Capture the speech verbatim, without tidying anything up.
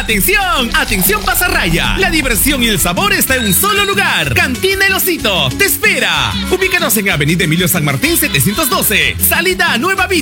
¡Atención! ¡Atención Pasarraya! La diversión y el sabor está en un solo lugar. Cantina El Osito te espera. Ubícanos en Avenida Emilio San Martín setecientos doce. Salida a Nueva Vida.